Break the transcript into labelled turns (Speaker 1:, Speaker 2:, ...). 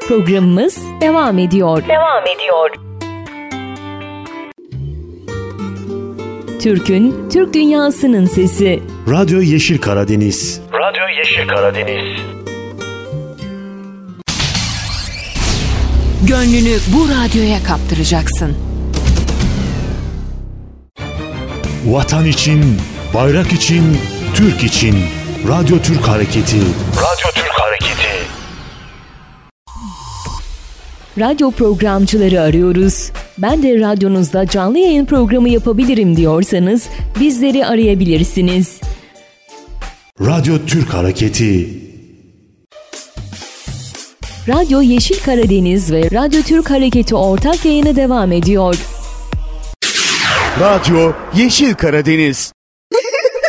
Speaker 1: Programımız devam ediyor. Türk'ün, Türk dünyasının sesi.
Speaker 2: Radyo Yeşil Karadeniz.
Speaker 1: Gönlünü bu radyoya kaptıracaksın.
Speaker 2: Vatan için, bayrak için, Türk için. Radyo Türk Hareketi.
Speaker 1: Radyo programcıları arıyoruz. Ben de radyonuzda canlı yayın programı yapabilirim diyorsanız bizleri arayabilirsiniz.
Speaker 2: Radyo Türk Hareketi.
Speaker 1: Radyo Yeşil Karadeniz ve Radyo Türk Hareketi ortak yayını devam ediyor.
Speaker 3: Radyo Yeşil Karadeniz.